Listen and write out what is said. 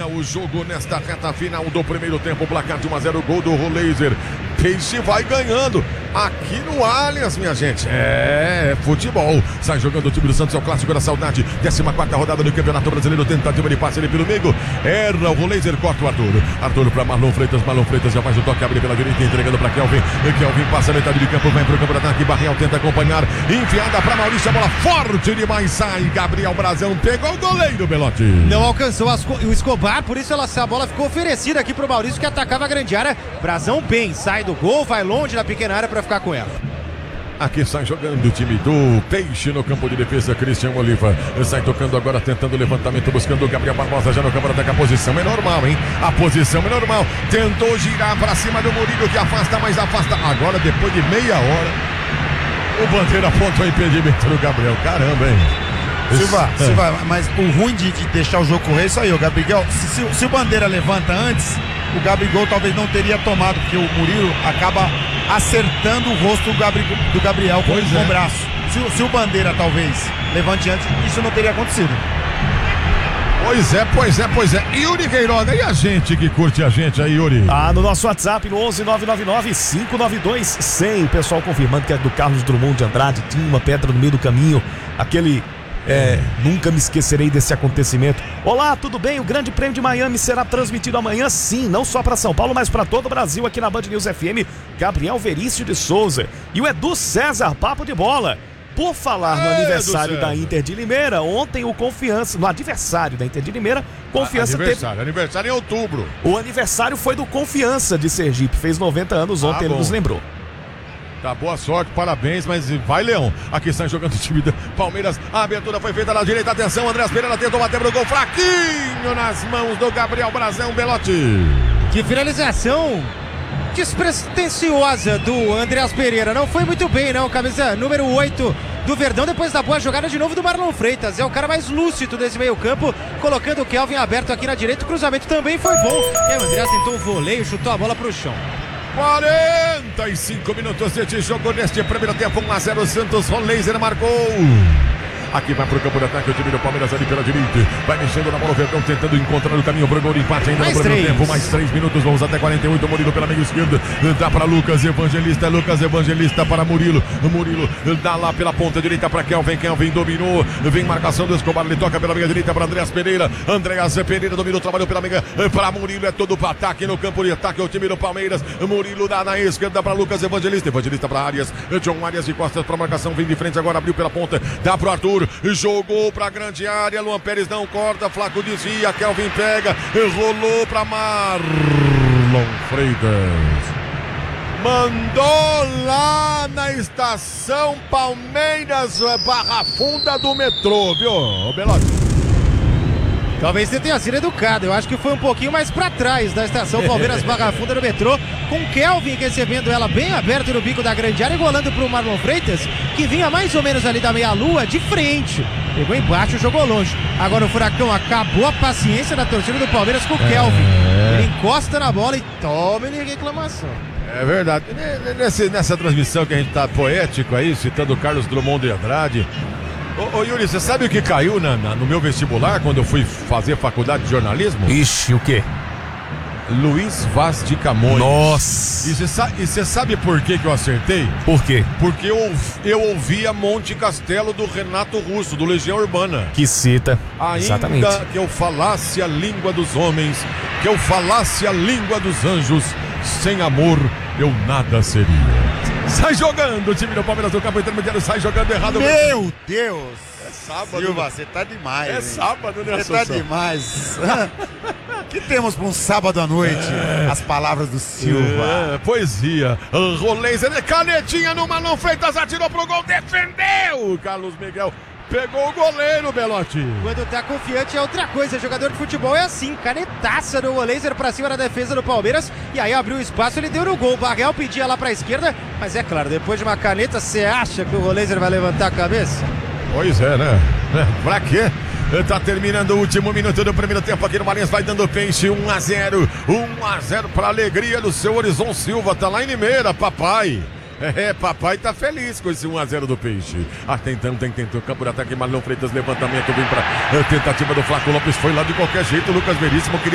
termina o jogo nesta reta final do primeiro tempo. Placar de 1-0, gol do Roleiser. Peixe vai ganhando aqui no Allianz, minha gente. É futebol. Sai jogando o time do Santos, é o clássico da saudade. 14ª rodada do Campeonato Brasileiro. Tentativa de passe ali pelo meio. Erra o Roleiser, corta o Arthur. Arthur para Marlon Freitas. Marlon Freitas já faz o toque, abre pela direita, entregando para Kelvin. Kelvin passa a metade de campo, vai para o campo de ataque. Barrial tenta acompanhar. Enfiada para Maurício, a bola forte demais. Sai Gabriel Brazão, pegou o goleiro, Belotti. Não alcançou o Escobar, por isso a bola ficou oferecida aqui pro Maurício, que atacava a grande área. Brazão bem, sai do gol, vai longe na pequena área para ficar com ela. Aqui sai jogando o time do Peixe no campo de defesa, Cristian Oliva. Sai tocando agora, tentando o levantamento, buscando o Gabriel Barbosa já no campo de ataque. A posição é normal, hein? A posição é normal. Tentou girar para cima do Murilo, que afasta, mas afasta. Agora, depois de meia hora, o Bandeira apontou o impedimento do Gabriel. Caramba, hein? Silva, mas o ruim de deixar o jogo correr é isso aí, o Gabriel. Se o Bandeira levanta antes, o Gabigol talvez não teria tomado, porque o Murilo acaba acertando o rosto do Gabriel com o braço. Se o Bandeira talvez levante antes, isso não teria acontecido. Pois é. Yuri Queiroga, e a gente que curte a gente aí, Yuri? No nosso WhatsApp, no 11999-592-100. Pessoal confirmando que é do Carlos Drummond de Andrade. Tinha uma pedra no meio do caminho. Nunca me esquecerei desse acontecimento. Olá, tudo bem? O Grande Prêmio de Miami será transmitido amanhã, sim, não só para São Paulo, mas para todo o Brasil, aqui na Band News FM. Gabriel Verício de Souza e o Edu César, papo de bola. Por falar no aniversário da Inter de Limeira, ontem o Confiança, no aniversário da Inter de Limeira, Confiança aniversário em outubro. O aniversário foi do Confiança de Sergipe, fez 90 anos ontem, ele nos lembrou. Tá, boa sorte, parabéns, mas vai, Leão. Aqui está jogando o time do Palmeiras. A abertura foi feita na direita. Atenção, Andrés Pereira tentou bater pro gol. Fraquinho nas mãos do Gabriel Brazão, Belotti. Que finalização despretensiosa do Andrés Pereira. Não foi muito bem, não. Camisa número 8 do Verdão, depois da boa jogada de novo do Marlon Freitas. É o cara mais lúcido desse meio campo, colocando o Kelvin aberto aqui na direita. O cruzamento também foi bom. E o Andrés tentou o voleio, chutou a bola pro chão. 45 minutos de jogo neste primeiro tempo. 1-0, Santos. Roleiser marcou. Aqui vai pro campo de ataque o time do Palmeiras ali pela direita. Vai mexendo na bola, o Verdão tentando encontrar o caminho pro gol de empate ainda no primeiro tempo. Mais 3 minutos, vamos até 48. Murilo pela meia esquerda. Dá para Lucas Evangelista. Lucas Evangelista para Murilo. Murilo dá lá pela ponta direita para Kelvin. Kelvin dominou. Vem marcação do Escobar. Ele toca pela meia direita para Andrés Pereira. Andrés Pereira dominou, trabalhou pela meia para Murilo. É todo para ataque no campo de ataque. O time do Palmeiras. Murilo dá na esquerda para Lucas Evangelista. Evangelista para Arias. John Arias de costas para marcação. Vem de frente agora, abriu pela ponta. Dá pro Arthur. Jogou pra grande área, Luan Pérez não corta, Flaco desvia, Kelvin pega, rolou pra Marlon Freitas. Mandou lá na estação Palmeiras, Barra Funda do metrô, viu, Belotti? Talvez você tenha sido educado, eu acho que foi um pouquinho mais pra trás da estação Palmeiras Barra Funda do metrô, com Kelvin recebendo ela bem aberto no bico da grande área e golando pro Marlon Freitas, que vinha mais ou menos ali da meia-lua de frente. Pegou embaixo, jogou longe. Agora o Furacão acabou a paciência da torcida do Palmeiras com o Kelvin. Ele encosta na bola e toma ele reclamação. É verdade. Nessa transmissão que a gente tá poético aí, citando o Carlos Drummond de Andrade. Ô Yuri, você sabe o que caiu no meu vestibular quando eu fui fazer faculdade de jornalismo? Ixi, o quê? Luiz Vaz de Camões. Nossa! E você sabe por que eu acertei? Por quê? Porque eu ouvia Monte Castelo do Renato Russo, do Legião Urbana. Que cita. Ainda exatamente. Que eu falasse a língua dos homens, que eu falasse a língua dos anjos, sem amor eu nada seria. Sai jogando o time do Palmeiras do campo intermediário, sai jogando errado. Meu Deus! É sábado. Silva, você tá demais. É sábado, né, Você tá demais. Que temos para um sábado à noite? As palavras do Silva. Poesia. Roleiser, canetinha no Marlon Freitas, atirou pro gol, defendeu! Carlos Miguel pegou o goleiro, Belotti. Quando tá confiante é outra coisa, jogador de futebol é assim, canetaça do Roleiser pra cima da defesa do Palmeiras, e aí abriu o espaço, ele deu no gol, o Barrel pedia lá pra esquerda, mas é claro, depois de uma caneta, você acha que o Roleiser vai levantar a cabeça? Pois é, né? Pra quê? Tá terminando o último minuto do primeiro tempo aqui no Allianz, vai dando Peixe, 1-0 pra alegria do seu Horizon Silva, tá lá em Limeira, papai. Papai tá feliz com esse 1-0 do Peixe. Tentou campo de ataque, Marlon Freitas, levantamento, vem pra tentativa do Flaco Lopes, foi lá de qualquer jeito, Lucas Veríssimo queria